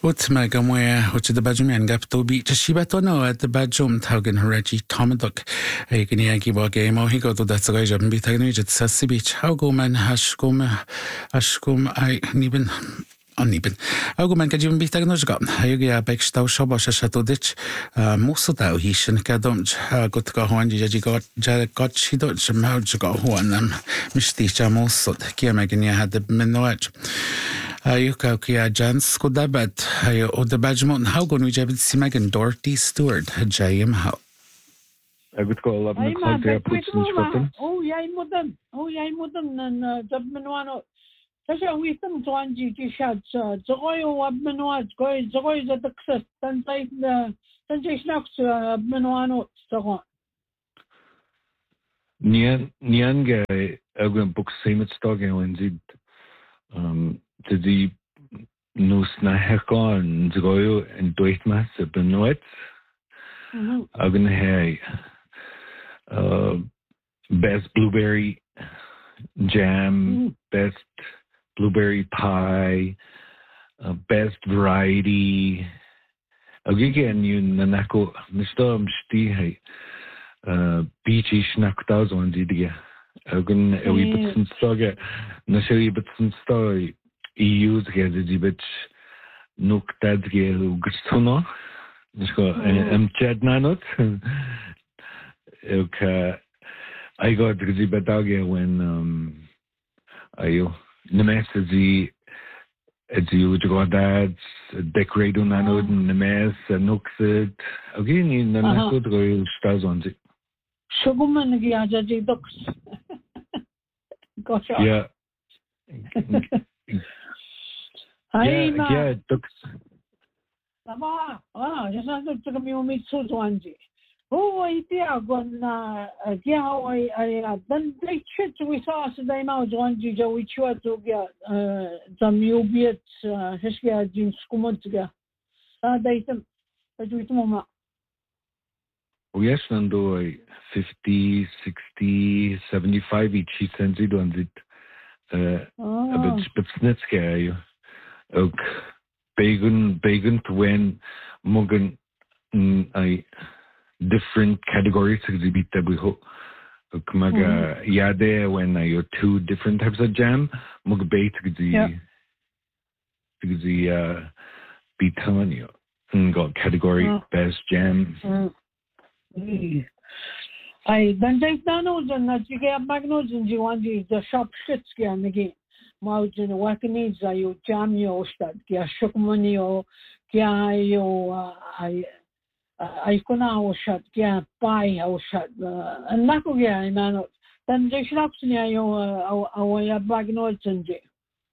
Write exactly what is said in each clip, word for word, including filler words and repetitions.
Utma gamwe which the Bajum and gap to be Shibatono at the Bajum Taugan Haraji Tomaduk. A Giniaki war game or he got to that Sagai and Bitanij at Sassibich, Haugoman, Hashkum, Ashkum, I even. Anniben. Augumen kad jim bitag nozga. Hajugia bekstau shobasha shatodich. Musotau hishen kadonj. Got ga hoan ji got got shidot mauj ga hoan. Mishticha musot. Kiamagnia had the menoach. Ayuka kia jans kudabat. Hayo o the badgemon. How gon we jabit simagan Dorothy Stewart. Jayim how. I would call up the call. Oh, yay, modern. Oh, yay, modern and Jabmanuano. Sasha wisdom to Angie Tishat, Zoyo Abmanuat, Goy, Zoy the success, then take the Sanjay Abmanuano, so on. Nian Nianga, Elgin book same at Stogging when did um to the Nus Naheka and Zoyo and Doitmas at the Noet. Elgin Hay, uh, best blueberry jam, best. Blueberry pie, uh, best variety. Again, you nanako Mister Mshti uh beachy schnacktaus on didia. Again, we put some stoga, Nashari but some story. E use get the bit nook that get gustono. I'm chat nanot. Okay, I got the bedage when um I. Nemes is the it's you to go that decorate on anode Nemes and Nuxit again in the Naku to stars on it. Sugarman Giaja ducks. Gosh, yeah. Yeah, yeah, ducks. Ah, just not to come meet Suzuanji. Oh, I dear, gone, yeah, I then they church we saw today now, one Jijo, which you had to get some new beats, Heskia, Jim Skumotiga. Ah, they some, I do it, Mama. Oh, yes, and do fifty, sixty, seventy-five each, he sends it on it. A bit snitsky, you. Ok, Bagan, Bagan to win Morgan, I. Different categories exhibit that we hope. Kumaga yade when you two different types of jam. Mug bait the the uh bitanyo. Got category best jam. I then take donos and that you get magnos and you want the shop shit scan again. Mouth in awakenings are you jam your stud, get shook money or get your I. I could now shut, yeah, buy our shut, and Nako, yeah, I know. Then they should up to our bag notes and J.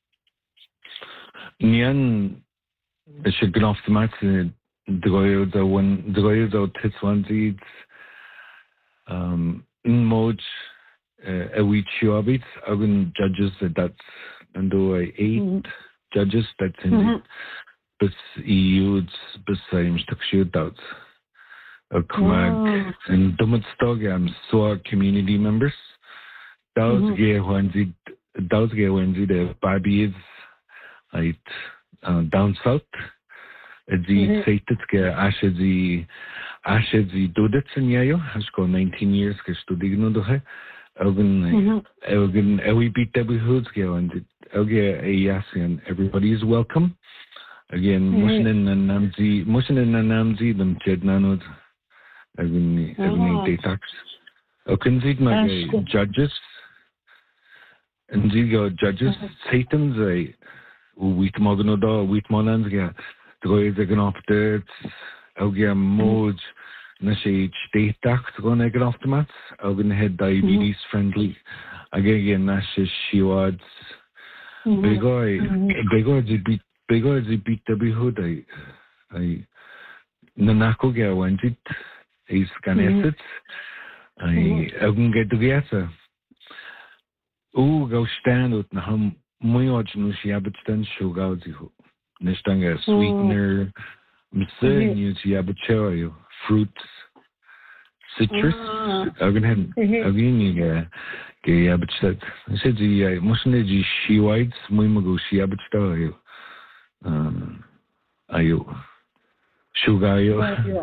Nian, I should get off the mat. The Goyo, the one, the Goyo, the tits one seeds, um, in mode, a week you have it. I will judges that that's, and do I eight judges that's in it. But E U's, but I'm stuck shoot out. Uh, Kumag and Dumatstog, I'm so community members. Those gay ones, those gay ones, the babies, right, down south. The Saititke Ashe, Ashe, the Dudits in Yayo, has got nineteen years, because to digno do he. Elgin, Elgin, Ewi beat Debbie Hoods, and Elga Ayasian, everybody is welcome. Again, Mushin and Namzi, Mushin and Namzi, them Jed Nanod. I've been detox. I can see my judges and the judges. Satan's a wheat moganoda, wheat monans. Yeah, the guys are going off the Elgia modes. Nashi detox going to get off the mats. I'm going to head diabetes friendly. Again, Nashi shiwads. Big guy, big guy, they beat, big guy, they beat the behood. I, I, Nanako ga went it. Is Ganesset. I can get together. Oh, go stand with Naham Moyoj Nushiabitstan Shogaziho. Nestanga sweetener, Msenius Yabachoyo, fruits, citrus. Again, again, Gayabitstat. I said the Musnaji Shiwites, Muimago Shiabitstoyo. Um, I ayo sugar ayo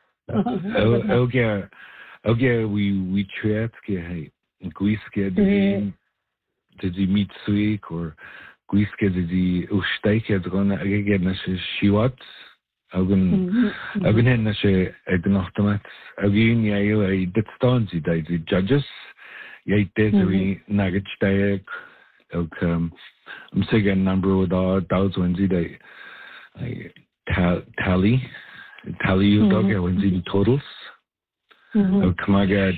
okay okay we we treat ke gwiske de de meat sweek or gwiske de ustaike dron again na shiwat agun agun na she agnochtamat agin yayo I dit stanzi dai the judges yai desri nagach dai ok um I'm saying number with all thousand dai tally tally you dog when the totals come again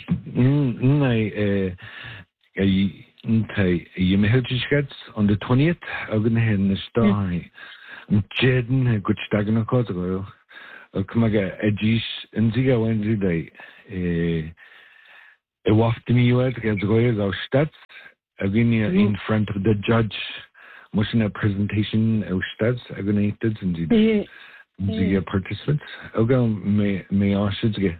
I I Ntai Yimehilchikats on the twentieth, Agunhen the star. Jeden, a good staggering of Kosovo. Kamaga Edgish and Ziga Wednesday. A waft to me, you as Goyas or Stats. Agunia in front of the judge. Motion a presentation of Stats, Agunited and the Ziga participants. Oga may may I should get.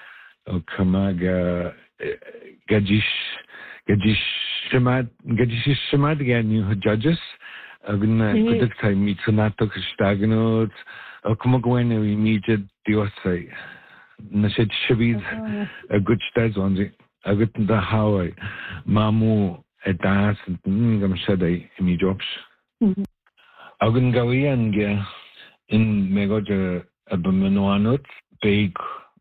Kamaga Gajish. Gajish Shemad Gajish Shemad again, you judges. Agun good time meet Sonato Stagnot. O come when we meet it, the say. Nashet Shabid a good stats on the I got the Hawaii Mamu at dance and Gam Shaday in me jobs. Agun Gawian in Megoja Abamanoanot, big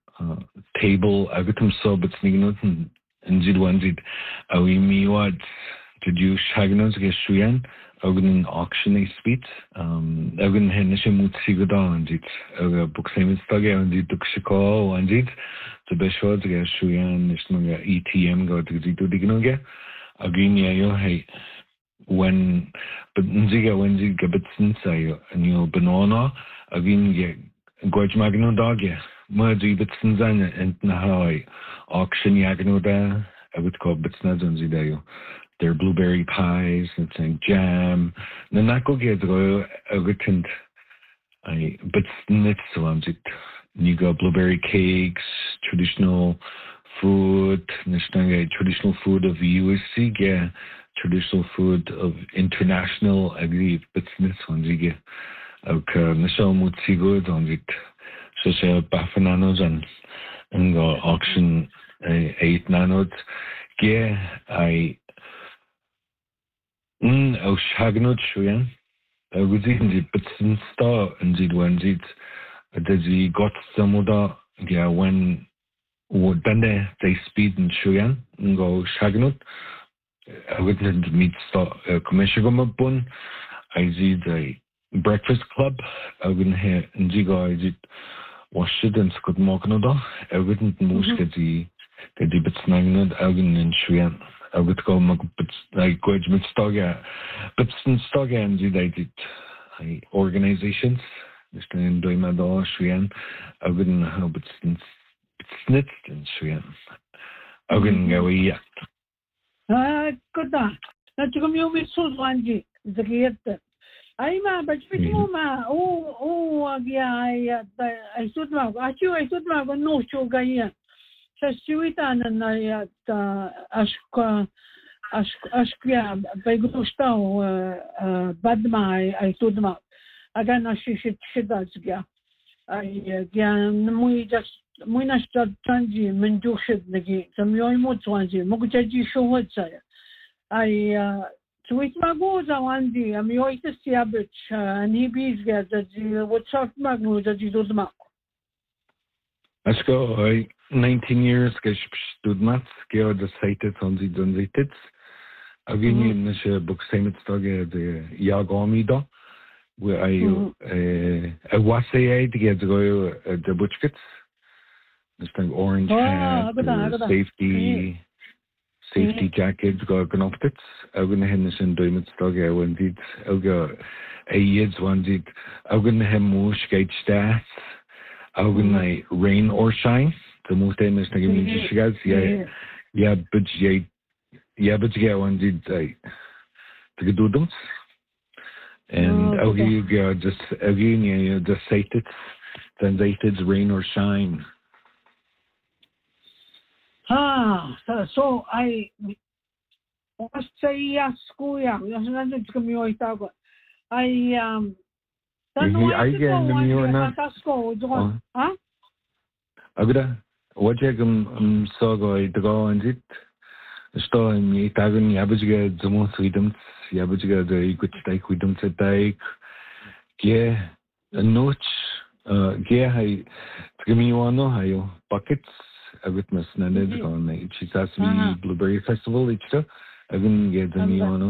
table, I got them so but sneaking and and zid one zid awi miwad to do shagnos get shuyan agun auction a speed um agun henishe mutsigoda and zid aga book same stage and zid tukshiko and zid to be sure to get shuyan nisnoga E T M go to zidu dignoga agin yayo hey when but nziga when zid gabitsin sayo and you banana agin get goj magno dog yeah Mergy Bitsinzan and Nahai auction Yaganoda, I would call Bitsnazan Zidayo. They're blueberry pies and saying jam. Nanako get a written I Bitsnitz it. You got blueberry cakes, traditional food, traditional food of U S C, yeah, traditional food of international agree Bitsnitz on Ziga. Okay, Nashal Mutsigo on it. So say Bafananos and and go auction eight nanos. Yeah, I mm I shagnot shuyan. I was in the Bitsin star and did when did the got some other yeah when then they speed and shuyan and go shagnot. I wouldn't meet star commercial bun. I did the breakfast club. I wouldn't hear and Zigo I did. Washington could mock another. I wouldn't move the the bits nagnod Algin and Shuyan. I would go like go with Stoga, but since Stoga and I did organizations. Just in doing my door Shuyan. I wouldn't know, but since it's snitched and Shuyan. I wouldn't go yet. Ah, good. That's come you with Susanji, the creator. Ay ma, but mo ma, oh, oh, ay, ay, sud ma, achu, ay sud ma, no show gaya. Sa siwitan na ay ask, ask, ask ya, by gusto bad ma ay sud ma. Aga na shishit shidas gya. Ay, gya, muy just, muy na stad tanji, menjushid nagi. Sa miyoy mo twanji, mugujaji showad saya. Ay, Sweet Magoza one day, I'm going to see a bitch, and he bees get that you would talk Magno that you do the map. Let's go. I nineteen years, get stood maths, get the cited on the Dunzitits. Again, in this book, same it's dog, the Yagomido, where I, I was say to get the butchkits. This thing orange hat, safety. Safety jackets go optics. I'm going to have this in doing dog. I want it. I'll go a year's one it. I'm going to have more skate stats. I'm going to rain or shine. The most famous thing is guys. Yeah, yeah, but yeah, yeah, but yeah, one did I to do them. And I'll give you just again, yeah, just say it. Then they said rain or shine. Ah, so I was say yes, school. Yeah, that's not to come. I um, aige na miona ha agda wajegum um sogo idgo anjit sto mi tagun yabujiga zumo swidum yabujiga de ikutai kuidum tsaik ge a noch ge hai tgimiwano hayo buckets agut mas naned on chisasmi blueberry festival ichta agun ge damiwano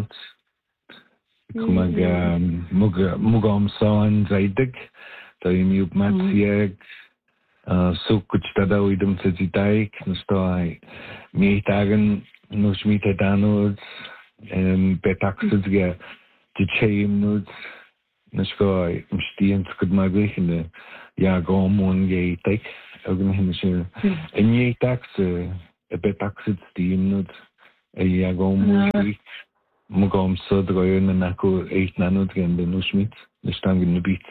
kumaga muga mugam san zaidig da mi up matsieg so kuchtada widum tsaitaik nostai mi tagun nos mi tadanos en betaxes ge de chaim nodes naskai mstien skud magine ja gomon ge tak ogun hinshe en ye tax a betaxes steam nodes a ja gomon mugam so droyen na ko eight nanot gen de nosmit de stangen de bit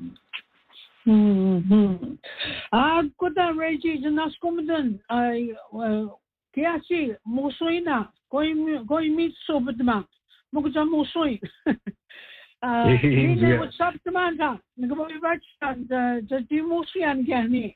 mhm ah koda reji nas komden ai kiasi mosoina koi koi mit so bedma mugja mosoi ah ni wat sabtmanga ngabo ibach de de mosian gani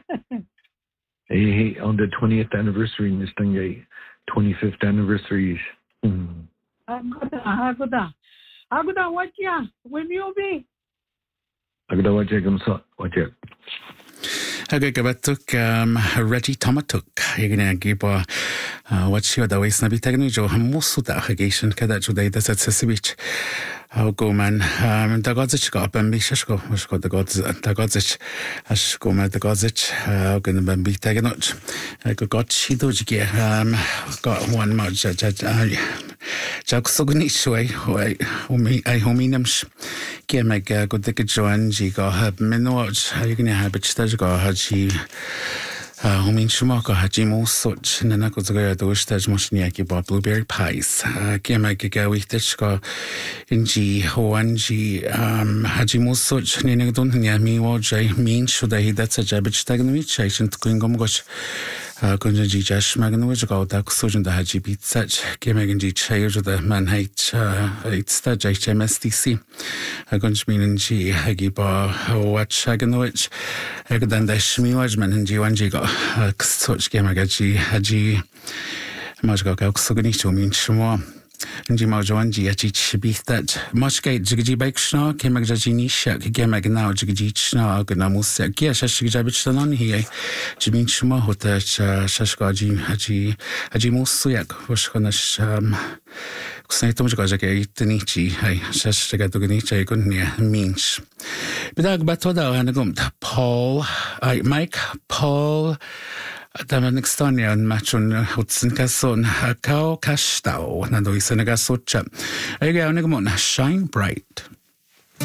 eh on the twentieth anniversary in this thing twenty-fifth anniversary Aguda, aguda, aguda. What ya? When you be? Aguda what ya? Gamsa what ya? Aga gabatuk um Reggie Tomatuk. Igna giba what you da waste na bitagni jo hamusu da hagation kada juday da satsibich. How go man um da godzich go ben bishko musko da godz da godzich as go man da godzich uh gonna ben bitagnoch. I got shidoji um got one much Jack Sogunishway, who me, I hominums, came a good dick join, she got her minwatch, how you can have it, stage got her, she, homin shumaka, hajimo such, and then I could go to stage moshniaki bought blueberry pies. Came a giga with the in G, Hoan G, um, hajimo such, Nina don't near me, what I mean, should I hit that's a jabbage stagnation, I shouldn't go and gosh. Kunja ji jash magnus go da kusujan da haji bit such gemegen ji chair da man hate it's da H M S D C kunj minen ji hagi ba watch haganwich agadan da shmi wajman and ji wanji go such gemega ji haji maj go ka kusugani to min shmo Nji mawjwan ji achi chibith that much gate jigji bike shna kemag jaji nisha kemag now jigji shna gna musa kia shashi jabich tanan hi jibin shma hota shashkaji haji haji musuyak washkana sham kusaitum jgaja ke itnichi hai shashga dugni chay kunnia means bidag batoda anagum Paul I Mike Paul Da man Estonia und Machun Hudson Casson Kao Kastau na do isanaga socha. Ay gaya na Shine Bright.